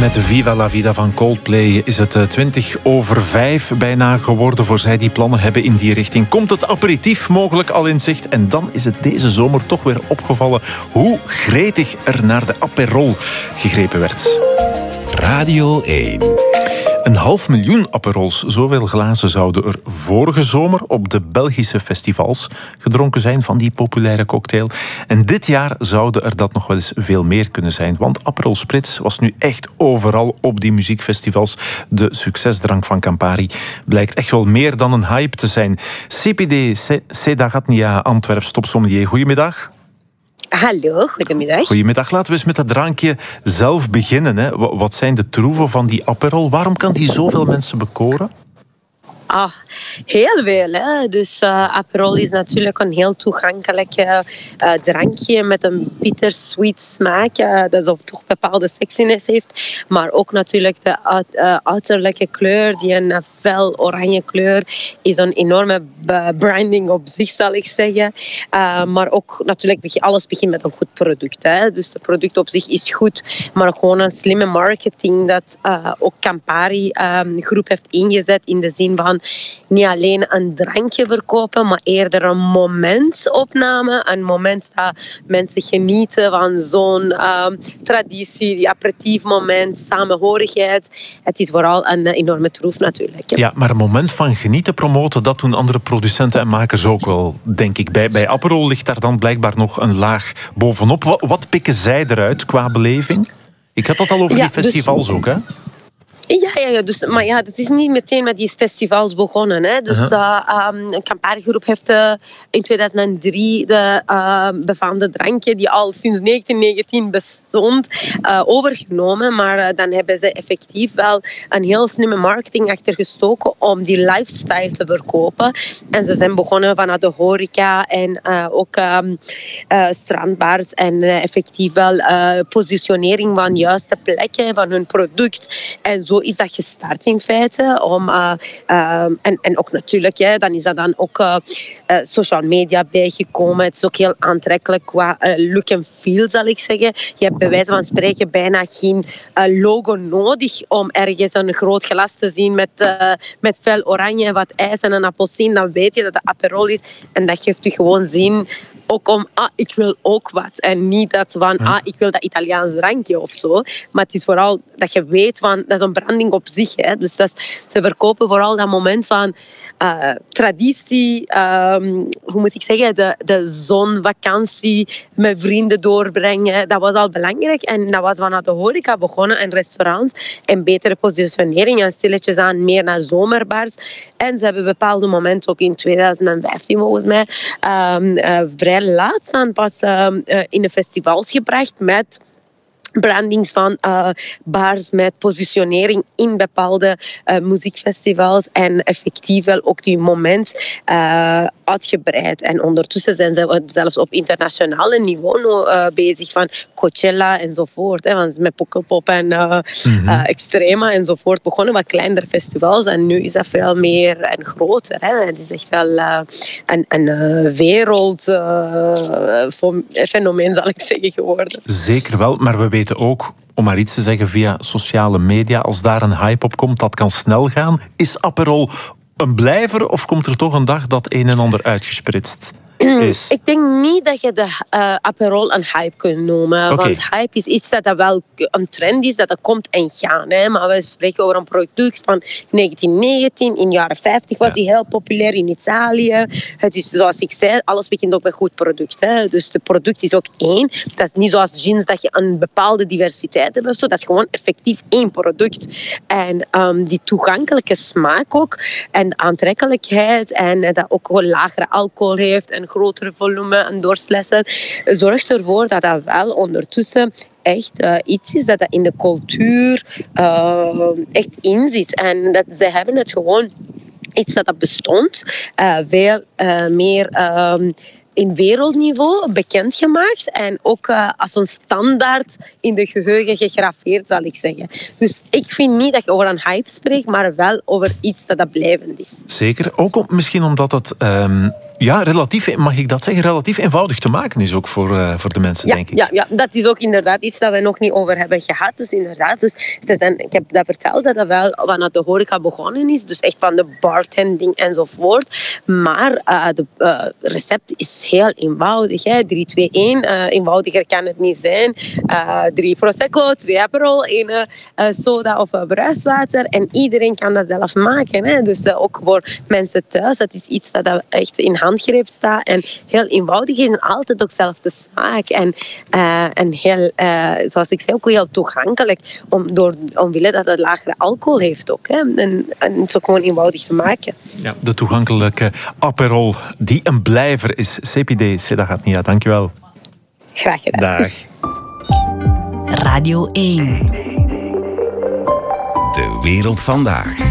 Met de Viva la Vida van Coldplay is het 5:20 bijna geworden. Voor zij die plannen hebben in die richting komt het aperitief mogelijk al in zicht. En dan is het deze zomer toch weer opgevallen hoe gretig er naar de Aperol gegrepen werd. Radio 1. 500.000 Aperols, zoveel glazen zouden er vorige zomer op de Belgische festivals gedronken zijn van die populaire cocktail. En dit jaar zouden er dat nog wel eens veel meer kunnen zijn. Want Aperol Spritz was nu echt overal op die muziekfestivals. De succesdrank van Campari blijkt echt wel meer dan een hype te zijn. CPD Sedagatnia Antwerps topsommelier, goedemiddag. Hallo, goedemiddag. Goedemiddag. Laten we eens met dat drankje zelf beginnen. Hè. Wat zijn de troeven van die Aperol? Waarom kan die zoveel mensen bekoren? Heel veel. Hè? Dus Aperol is natuurlijk een heel toegankelijk drankje met een bitter-sweet smaak. Dat toch bepaalde sexiness heeft. Maar ook natuurlijk de uiterlijke kleur, die een fel oranje kleur, is een enorme branding op zich, zal ik zeggen. Maar ook natuurlijk, alles begint met een goed product. Hè? Dus het product op zich is goed, maar gewoon een slimme marketing dat ook Campari groep heeft ingezet in de zin van niet alleen een drankje verkopen, maar eerder een momentopname. Een moment dat mensen genieten van zo'n traditie, die aperitief moment, samenhorigheid. Het is vooral een enorme troef natuurlijk. Ja, maar een moment van genieten promoten, dat doen andere producenten en makers ook wel, denk ik. Bij Aperol ligt daar dan blijkbaar nog een laag bovenop. Wat pikken zij eruit qua beleving? Ik had dat al over die festivals ook, hè? Ja, maar ja, dat is niet meteen met die festivals begonnen. Hè. Dus Campari Groep heeft in 2003 de befaamde drankje, die al sinds 1919 bestond, overgenomen. Maar dan hebben ze effectief wel een heel slimme marketing achter gestoken om die lifestyle te verkopen. En ze zijn begonnen vanuit de horeca en ook strandbars en effectief wel positionering van juiste plekken van hun product. En zo is dat gestart in feite. En ook natuurlijk, dan is dat dan ook social media bijgekomen. Het is ook heel aantrekkelijk qua look en feel, zal ik zeggen. Je hebt bij wijze van spreken bijna geen logo nodig om ergens een groot glas te zien met fel oranje en wat ijs en een appelsien. Dan weet je dat het Aperol is. En dat geeft je gewoon zin ook om, ik wil ook wat. En niet dat van, ik wil dat Italiaans drankje of zo. Maar het is vooral dat je weet van, dat is een branding op zich. Hè. Dus ze verkopen vooral dat moment van traditie, hoe moet ik zeggen, de zonvakantie met vrienden doorbrengen. Dat was al belangrijk. En dat was vanuit de horeca begonnen en restaurants. En betere positionering en stilletjes aan meer naar zomerbars. En ze hebben bepaalde momenten, ook in 2015 volgens mij, vrij laat aan pas in de festivals gebracht met brandings van bars met positionering in bepaalde muziekfestivals en effectief wel ook die moment uitgebreid. En ondertussen zijn ze zelfs op internationale niveau bezig van Coachella enzovoort. Hè, want met Pukkelpop en Extrema enzovoort begonnen wat kleinere festivals en nu is dat veel meer en groter. Hè. Het is echt wel een wereldfenomeen, zal ik zeggen, geworden. Zeker wel, maar we weten ook, om maar iets te zeggen via sociale media, als daar een hype op komt, dat kan snel gaan. Is Aperol een blijver of komt er toch een dag dat een en ander uitgespritst is? Ik denk niet dat je de Aperol een hype kunt noemen. Okay. Want hype is iets dat wel een trend is, dat komt en gaat. Hè. Maar we spreken over een product van 1919. In de jaren 50 was die heel populair in Italië. Het is, zoals ik zei, alles begint ook met goed product. Hè. Dus het product is ook één. Dat is niet zoals jeans dat je een bepaalde diversiteit hebt. Dat is gewoon effectief één product. En die toegankelijke smaak ook. En de aantrekkelijkheid. En dat ook gewoon lagere alcohol heeft. En grotere volume en doorslessen. Zorgt ervoor dat dat wel ondertussen echt iets is dat in de cultuur echt inzit. En dat ze hebben het gewoon iets dat bestond. Veel meer in wereldniveau bekendgemaakt en ook als een standaard in de geheugen gegraveerd, zal ik zeggen. Dus ik vind niet dat je over een hype spreekt, maar wel over iets dat blijvend is. Zeker, ook misschien omdat het Ja, relatief, mag ik dat zeggen, relatief eenvoudig te maken is ook voor de mensen, denk ik. Ja, dat is ook inderdaad iets dat we nog niet over hebben gehad. Dus inderdaad, ik heb dat verteld dat wel vanuit de horeca begonnen is. Dus echt van de bartending enzovoort. Maar het recept is heel eenvoudig. 3, 2, 1. Eenvoudiger kan het niet zijn. 3 Prosecco, 2 Aperol, 1 soda of bruiswater. En iedereen kan dat zelf maken. Hè. Dus ook voor mensen thuis. Dat is iets dat echt in handgreep staat. En heel eenvoudig is en altijd ook zelf de smaak. En heel, zoals ik zei, ook heel toegankelijk. Omwille dat het lagere alcohol heeft ook. Hè. En het is ook gewoon eenvoudig te maken. Ja, de toegankelijke Aperol, die een blijver is. CPD, Seda Gatnia, dankjewel. Graag gedaan. Dag. Radio 1. De wereld vandaag.